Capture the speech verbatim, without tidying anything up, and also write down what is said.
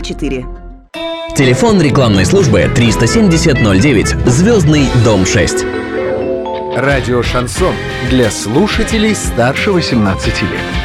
четыре. Телефон рекламной службы триста семьдесят ноль девять, Звездный дом шесть. Радио «Шансон» для слушателей старше восемнадцати лет.